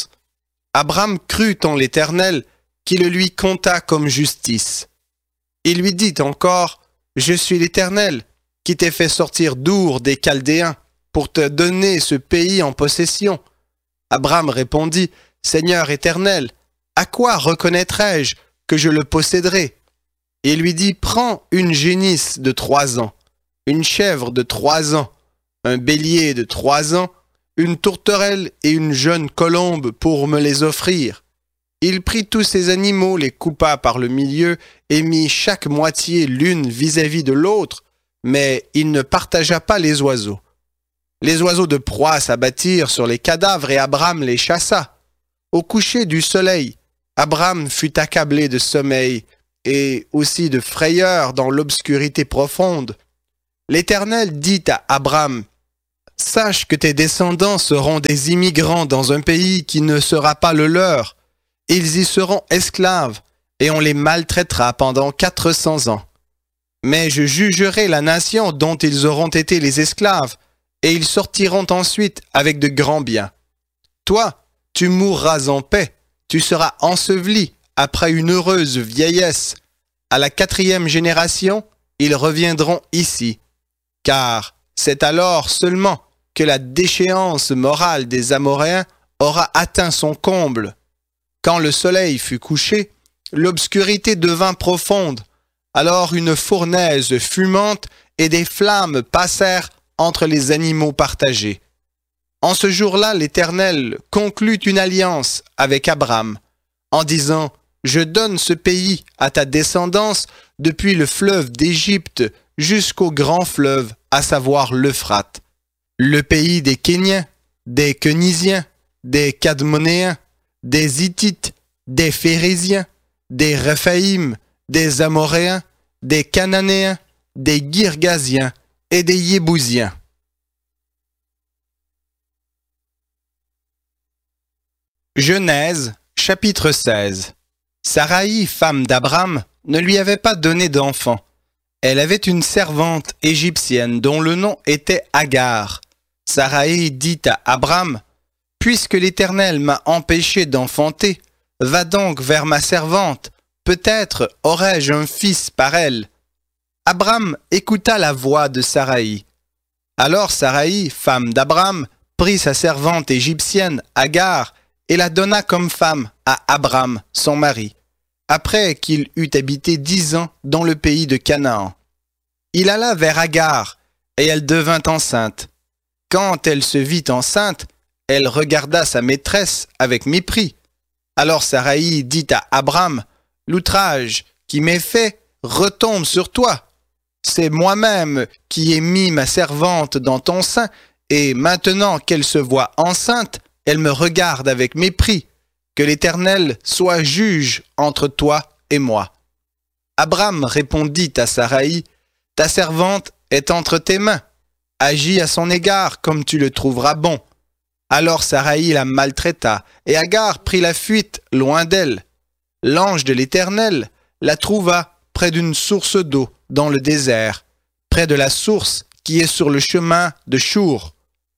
Abram crut en l'Éternel, qui le lui compta comme justice. Il lui dit encore, « Je suis l'Éternel, qui t'ai fait sortir d'Our des Chaldéens, pour te donner ce pays en possession. » Abram répondit, « Seigneur Éternel, à quoi reconnaîtrai-je que je le posséderai? » Il lui dit, « Prends une génisse de trois ans, une chèvre de trois ans, un bélier de trois ans, une tourterelle et une jeune colombe pour me les offrir. » Il prit tous ces animaux, les coupa par le milieu et mit chaque moitié l'une vis-à-vis de l'autre, mais il ne partagea pas les oiseaux. Les oiseaux de proie s'abattirent sur les cadavres et Abram les chassa. Au coucher du soleil, Abram fut accablé de sommeil et aussi de frayeur dans l'obscurité profonde. L'Éternel dit à Abram, « Sache que tes descendants seront des immigrants dans un pays qui ne sera pas le leur. Ils y seront esclaves et on les maltraitera pendant quatre cents ans. Mais je jugerai la nation dont ils auront été les esclaves et ils sortiront ensuite avec de grands biens. Toi, tu mourras en paix, tu seras enseveli après une heureuse vieillesse. À la quatrième génération, ils reviendront ici, car c'est alors seulement que la déchéance morale des Amoréens aura atteint son comble. Quand le soleil fut couché, l'obscurité devint profonde. Alors une fournaise fumante et des flammes passèrent entre les animaux partagés. En ce jour-là, l'Éternel conclut une alliance avec Abram, en disant « Je donne ce pays à ta descendance depuis le fleuve d'Égypte jusqu'au grand fleuve, à savoir l'Euphrate, le pays des Kéniens, des Kenisiens, des Cadmonéens, des Hittites, des Phérésiens, des Réphaïm, des Amoréens, des Cananéens, des Girgasiens et des Yébousiens. » Genèse, chapitre seize. Saraï, femme d'Abram, ne lui avait pas donné d'enfant. Elle avait une servante égyptienne dont le nom était Agar. Saraï dit à Abram, « Puisque l'Éternel m'a empêché d'enfanter, va donc vers ma servante, peut-être aurai-je un fils par elle. » Abram écouta la voix de Saraï. Alors Saraï, femme d'Abram, prit sa servante égyptienne, Agar, et la donna comme femme à Abram, son mari, après qu'il eut habité dix ans dans le pays de Canaan. Il alla vers Agar, et elle devint enceinte. Quand elle se vit enceinte, elle regarda sa maîtresse avec mépris. Alors Saraï dit à Abram, « L'outrage qui m'est fait retombe sur toi. C'est moi-même qui ai mis ma servante dans ton sein, et maintenant qu'elle se voit enceinte, elle me regarde avec mépris. Que l'Éternel soit juge entre toi et moi. » Abram répondit à Saraï, « Ta servante est entre tes mains. Agis à son égard comme tu le trouveras bon. » Alors Saraï la maltraita, et Agar prit la fuite loin d'elle. L'ange de l'Éternel la trouva près d'une source d'eau dans le désert, près de la source qui est sur le chemin de Chour.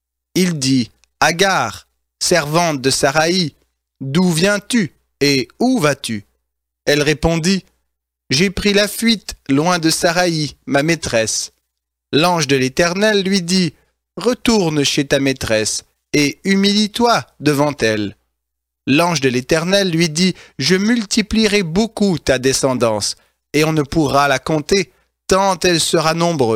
Il dit, « Agar, servante de Saraï, d'où viens-tu et où vas-tu » Elle répondit, « J'ai pris la fuite loin de Saraï, ma maîtresse. » L'ange de l'Éternel lui dit, « Retourne chez ta maîtresse et humilie-toi devant elle. » L'ange de l'Éternel lui dit, « Je multiplierai beaucoup ta descendance, et on ne pourra la compter, tant elle sera nombreuse. »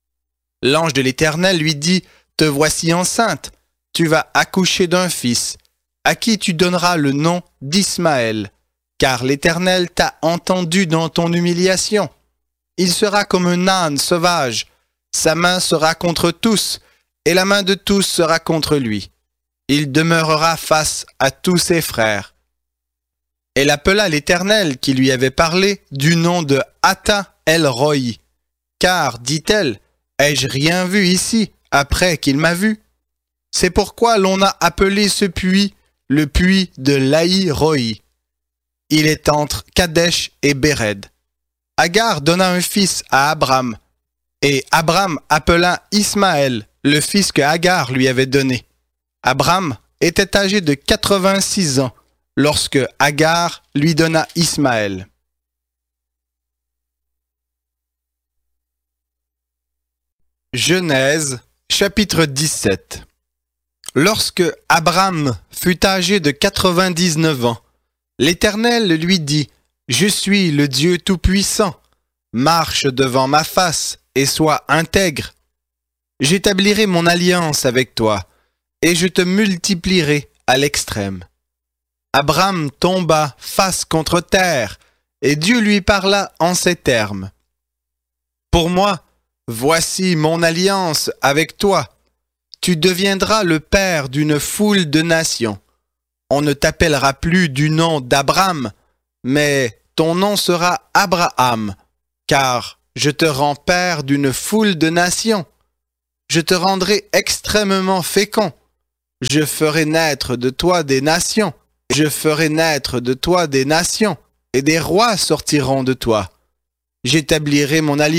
L'ange de l'Éternel lui dit, « Te voici enceinte, tu vas accoucher d'un fils, à qui tu donneras le nom d'Ismaël, car l'Éternel t'a entendu dans ton humiliation. Il sera comme un âne sauvage, sa main sera contre tous, et la main de tous sera contre lui. Il demeurera face à tous ses frères. » Elle appela l'Éternel qui lui avait parlé du nom de Atta El-Roi, car, dit-elle, « Ai-je rien vu ici après qu'il m'a vu ?» C'est pourquoi l'on a appelé ce puits le puits de Laï-Roi. Il est entre Kadesh et Béred. Agar donna un fils à Abram, et Abram appela Ismaël, le fils que Agar lui avait donné. Abram était âgé de quatre-vingt-six ans lorsque Agar lui donna Ismaël. Genèse, chapitre dix-sept. Lorsque Abram fut âgé de quatre-vingt-dix-neuf ans, l'Éternel lui dit, « Je suis le Dieu Tout-Puissant. Marche devant ma face et sois intègre. J'établirai mon alliance avec toi, et je te multiplierai à l'extrême. » Abram tomba face contre terre, et Dieu lui parla en ces termes. « Pour moi, voici mon alliance avec toi. Tu deviendras le père d'une foule de nations. On ne t'appellera plus du nom d'Abram, mais ton nom sera Abraham, car je te rends père d'une foule de nations. Je te rendrai extrêmement fécond. Je ferai naître de toi des nations. Je ferai naître de toi des nations, et des rois sortiront de toi. J'établirai mon alliance